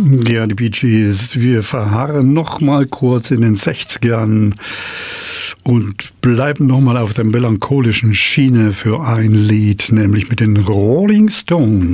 Ja, die Bee Gees. Wir verharren noch mal kurz in den 60ern und bleiben noch mal auf der melancholischen Schiene für ein Lied, nämlich mit den Rolling Stones.